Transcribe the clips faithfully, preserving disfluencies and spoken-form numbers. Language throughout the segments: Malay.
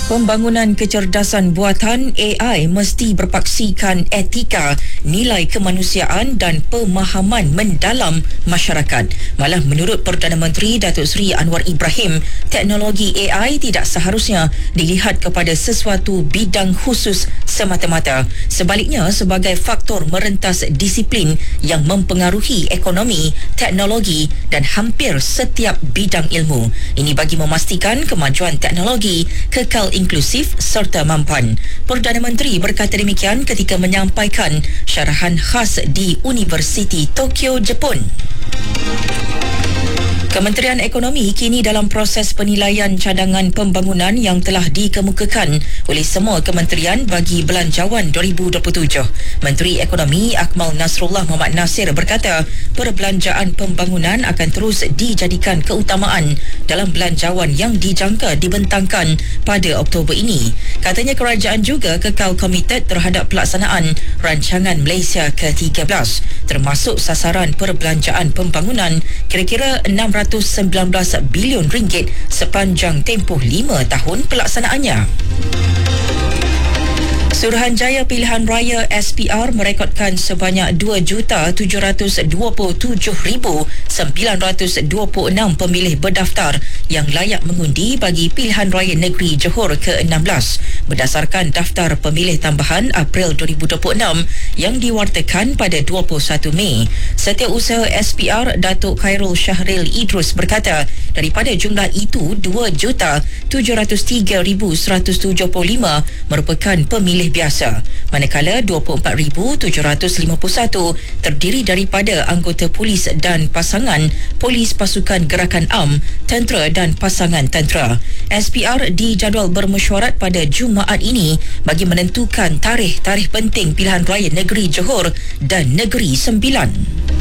Pembangunan kecerdasan buatan A I mesti berpaksikan etika, nilai kemanusiaan dan pemahaman mendalam masyarakat. Malah menurut Perdana Menteri Datuk Seri Anwar Ibrahim, teknologi A I tidak seharusnya dilihat kepada sesuatu bidang khusus semata-mata. Sebaliknya, sebagai faktor merentas disiplin yang mempengaruhi ekonomi, teknologi dan hampir setiap bidang ilmu. Ini bagi memastikan kemajuan teknologi kekal inklusif serta mampan. Perdana Menteri berkata demikian ketika menyampaikan syarahan khas di Universiti Tokyo, Jepun. Kementerian Ekonomi kini dalam proses penilaian cadangan pembangunan yang telah dikemukakan oleh semua kementerian bagi Belanjawan dua ribu dua puluh tujuh. Menteri Ekonomi Akmal Nasrullah Mohamad Nasir berkata, perbelanjaan pembangunan akan terus dijadikan keutamaan dalam belanjawan yang dijangka dibentangkan pada Oktober ini. Katanya kerajaan juga kekal komited terhadap pelaksanaan rancangan Malaysia ke tiga belas, termasuk sasaran perbelanjaan pembangunan kira-kira enam ratus sembilan belas bilion ringgit sepanjang tempoh lima tahun pelaksanaannya. Suruhanjaya Pilihan Raya S P R merekodkan sebanyak dua juta tujuh ratus dua puluh tujuh ribu sembilan ratus dua puluh enam pemilih berdaftar yang layak mengundi bagi Pilihan Raya Negeri Johor ke enam belas berdasarkan daftar pemilih tambahan April dua ribu dua puluh enam yang diwartakan pada dua puluh satu Mei. Setiausaha S P R Datuk Khairul Syahril Idrus berkata, daripada jumlah itu dua juta tujuh ratus tiga ribu seratus tujuh puluh lima merupakan pemilih biasa, manakala dua puluh empat ribu tujuh ratus lima puluh satu terdiri daripada anggota polis dan pasangan polis pasukan gerakan A M, tentera dan pasangan tentera. S P R dijadual bermesyuarat pada Jumaat ini bagi menentukan tarikh-tarikh penting Pilihan Raya Negeri Johor dan Negeri Sembilan.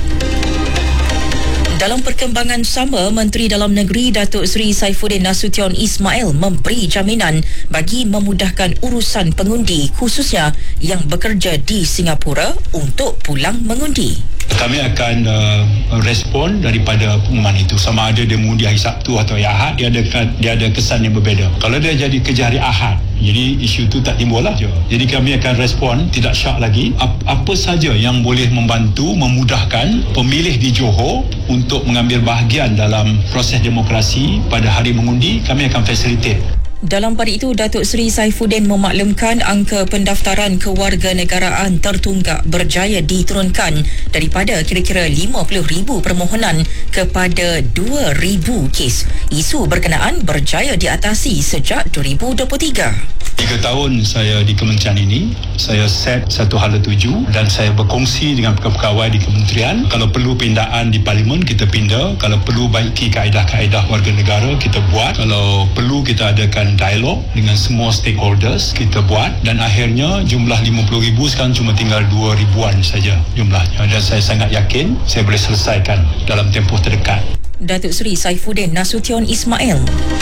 Dalam perkembangan sama, Menteri Dalam Negeri Datuk Seri Saifuddin Nasution Ismail memberi jaminan bagi memudahkan urusan pengundi khususnya yang bekerja di Singapura untuk pulang mengundi. Kami akan uh, respon daripada pengumuman itu, sama ada dia mengundi hari Sabtu atau hari Ahad, dia ada dia ada kesan yang berbeza. Kalau dia jadi kerja hari Ahad, jadi isu itu tak timbul lah. Jadi kami akan respon tidak syak lagi ap, apa saja yang boleh membantu memudahkan pemilih di Johor untuk mengambil bahagian dalam proses demokrasi pada hari mengundi, kami akan facilitate. Dalam pada itu, Datuk Seri Saifuddin memaklumkan angka pendaftaran kewarganegaraan tertunggak berjaya diturunkan daripada kira-kira lima puluh ribu permohonan kepada dua ribu kes. Isu berkenaan berjaya diatasi sejak dua ribu dua puluh tiga. Tiga tahun saya di kementerian ini, saya set satu hala tuju dan saya berkongsi dengan pegawai di kementerian. Kalau perlu pindaan di parlimen, kita pindah. Kalau perlu baiki kaedah-kaedah warga negara, kita buat. Kalau perlu kita adakan dialog dengan semua stakeholders, kita buat. Dan akhirnya jumlah lima puluh ribu sekarang cuma tinggal dua ribuan saja jumlahnya. Dan saya sangat yakin saya boleh selesaikan dalam tempoh terdekat. Datuk Seri Saifuddin Nasution Ismail.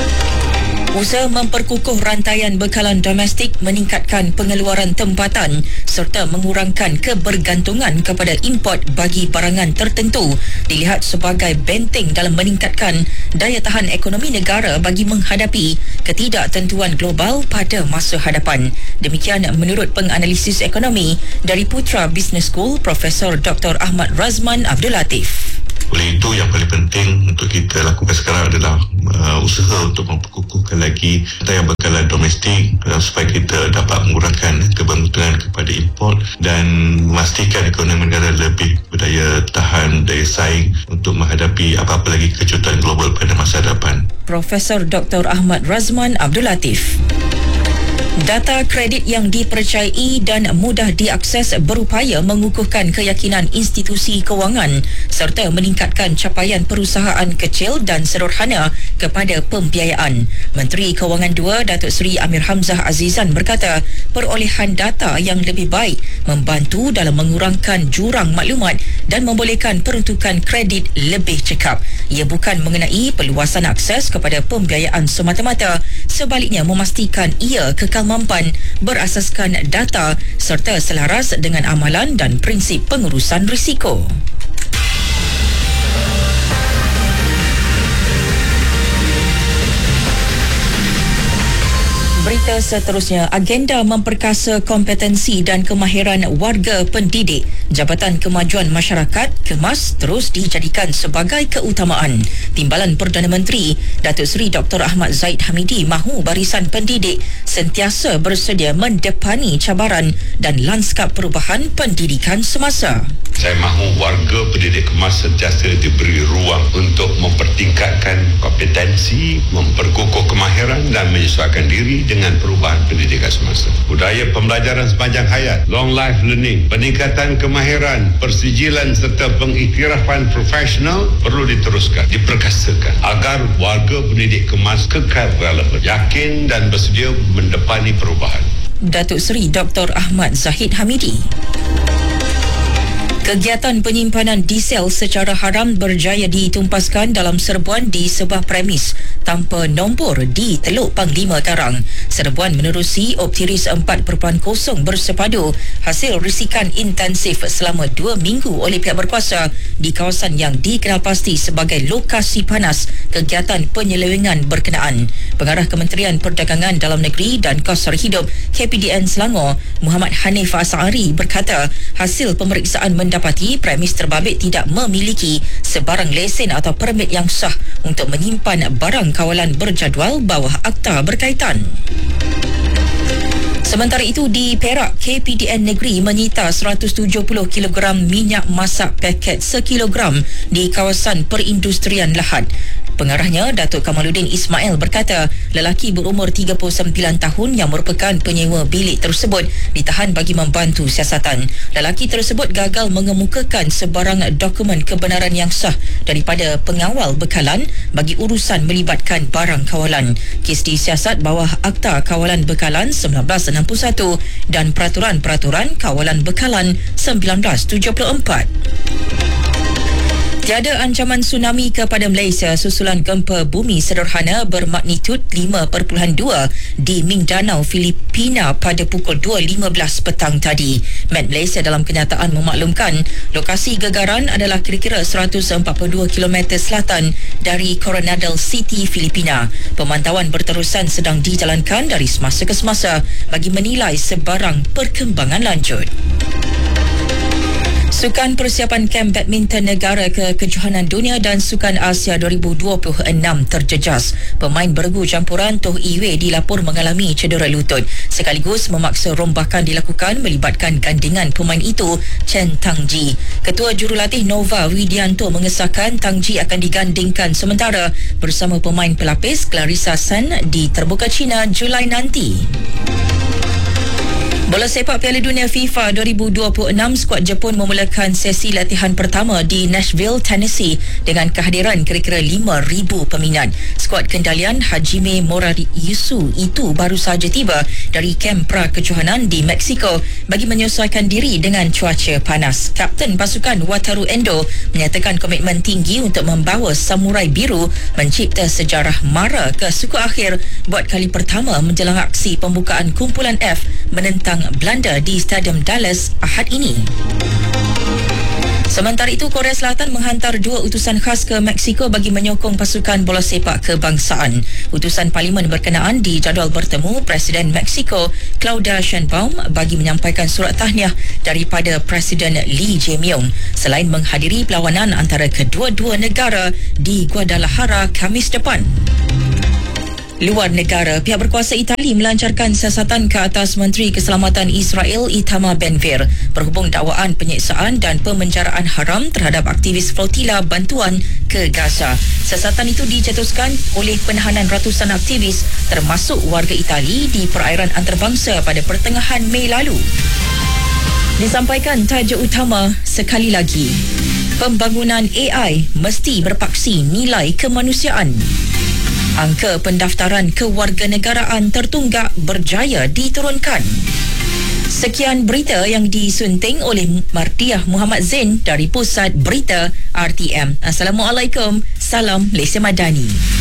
Usaha memperkukuh rantaian bekalan domestik, meningkatkan pengeluaran tempatan serta mengurangkan kebergantungan kepada import bagi barangan tertentu dilihat sebagai benteng dalam meningkatkan daya tahan ekonomi negara bagi menghadapi ketidaktentuan global pada masa hadapan. Demikian menurut penganalisis ekonomi dari Putra Business School, Profesor Doktor Ahmad Razman Abdul Latif. Oleh itu, yang paling penting untuk kita lakukan sekarang adalah uh, usaha untuk memperkukuhkan lagi daya bekalan domestik uh, supaya kita dapat mengurangkan kebergantungan kepada import dan memastikan ekonomi negara lebih berdaya tahan, daya saing untuk menghadapi apa-apa lagi kejutan global pada masa hadapan. Profesor Doktor Ahmad Razman Abdul Latif. Data kredit yang dipercayai dan mudah diakses berupaya mengukuhkan keyakinan institusi kewangan serta meningkatkan capaian perusahaan kecil dan sederhana kepada pembiayaan. Menteri Kewangan dua Datuk Seri Amir Hamzah Azizan berkata, perolehan data yang lebih baik membantu dalam mengurangkan jurang maklumat dan membolehkan peruntukan kredit lebih cekap. Ia bukan mengenai peluasan akses kepada pembiayaan semata-mata, sebaliknya memastikan ia kekal mampan berasaskan data serta selaras dengan amalan dan prinsip pengurusan risiko. Berita seterusnya, agenda memperkasa kompetensi dan kemahiran warga pendidik. Jabatan Kemajuan Masyarakat Kemas terus dijadikan sebagai keutamaan. Timbalan Perdana Menteri Datuk Seri Doktor Ahmad Zahid Hamidi mahu barisan pendidik sentiasa bersedia mendepani cabaran dan lanskap perubahan pendidikan semasa. Saya mahu warga pendidik Kemas sentiasa diberi ruang untuk mempertingkatkan kompetensi, memperkukuh kemahiran dan menyesuaikan diri dengan perubahan pendidikan semasa. Budaya pembelajaran sepanjang hayat, long life learning, peningkatan kemahiran, persijilan serta pengiktirafan profesional perlu diteruskan, diperkasakan agar warga pendidik Kemas kekal relevan, yakin dan bersedia mendepani perubahan. Datuk Seri Doktor Ahmad Zahid Hamidi. Kegiatan penyimpanan diesel secara haram berjaya ditumpaskan dalam serbuan di sebuah premis tanpa nombor di Teluk Panglima Karang. Serbuan menerusi Optiris empat titik kosong bersepadu hasil risikan intensif selama dua minggu oleh pihak berkuasa di kawasan yang dikenal pasti sebagai lokasi panas kegiatan penyelewengan berkenaan. Pengarah Kementerian Perdagangan Dalam Negeri dan Kos Sara Hidup K P D N Selangor, Muhammad Hanif Asari berkata hasil pemeriksaan mendapati premis terbabit tidak memiliki sebarang lesen atau permit yang sah untuk menyimpan barang kawalan berjadual bawah akta berkaitan. Sementara itu, di Perak, K P D N Negeri menyita seratus tujuh puluh kilogram minyak masak paket sekilogram di kawasan perindustrian Lahad. Pengarahnya, Datuk Kamaluddin Ismail berkata, lelaki berumur tiga puluh sembilan tahun yang merupakan penyewa bilik tersebut ditahan bagi membantu siasatan. Lelaki tersebut gagal mengemukakan sebarang dokumen kebenaran yang sah daripada pengawal bekalan bagi urusan melibatkan barang kawalan. Kes disiasat bawah Akta Kawalan Bekalan seribu sembilan ratus enam puluh satu dan Peraturan-Peraturan Kawalan Bekalan seribu sembilan ratus tujuh puluh empat. Tiada ancaman tsunami kepada Malaysia susulan gempa bumi sederhana bermagnitud lima perpuluhan dua di Mindanao, Filipina pada pukul dua lima belas petang tadi. Met Malaysia dalam kenyataan memaklumkan lokasi gegaran adalah kira-kira seratus empat puluh dua kilometer selatan dari Coronadal City, Filipina. Pemantauan berterusan sedang dijalankan dari semasa ke semasa bagi menilai sebarang perkembangan lanjut. Sukan Persiapan Kem Badminton Negara ke Kejohanan Dunia dan Sukan Asia dua ribu dua puluh enam terjejas. Pemain bergu campuran Toh Iwe dilapor mengalami cedera lutut. Sekaligus memaksa rombakan dilakukan melibatkan gandingan pemain itu, Chen Tangji. Ketua Jurulatih Nova Widianto mengesahkan Tangji akan digandingkan sementara bersama pemain pelapis Clarissa San di Terbuka China Julai nanti. Bola sepak Piala Dunia FIFA dua ribu dua puluh enam, skuad Jepun memulakan sesi latihan pertama di Nashville, Tennessee dengan kehadiran kira-kira lima ribu peminat. Skuad kendalian Hajime Moriyusu itu baru sahaja tiba dari kem pra-kejohanan di Mexico bagi menyesuaikan diri dengan cuaca panas. Kapten pasukan Wataru Endo menyatakan komitmen tinggi untuk membawa Samurai Biru mencipta sejarah mara ke suku akhir buat kali pertama menjelang aksi pembukaan kumpulan F menentang Belanda di Stadium Dallas Ahad ini. Sementara itu, Korea Selatan menghantar dua utusan khas ke Mexico bagi menyokong pasukan bola sepak kebangsaan. Utusan parlimen berkenaan dijadual bertemu Presiden Mexico Claudia Sheinbaum bagi menyampaikan surat tahniah daripada Presiden Lee Jae-myung selain menghadiri perlawanan antara kedua-dua negara di Guadalajara Khamis depan. Luar negara, pihak berkuasa Itali melancarkan siasatan ke atas Menteri Keselamatan Israel Itamar Ben-Gvir berhubung dakwaan penyiksaan dan pemenjaraan haram terhadap aktivis flotila bantuan ke Gaza. Siasatan itu dicetuskan oleh penahanan ratusan aktivis termasuk warga Itali di perairan antarabangsa pada pertengahan Mei lalu. Disampaikan tajuk utama sekali lagi. Pembangunan A I mesti berpaksi nilai kemanusiaan. Angka pendaftaran kewarganegaraan tertunggak berjaya diturunkan. Sekian berita yang disunting oleh Mardiah Muhammad Zain dari Pusat Berita R T M. Assalamualaikum. Salam Malaysia Madani.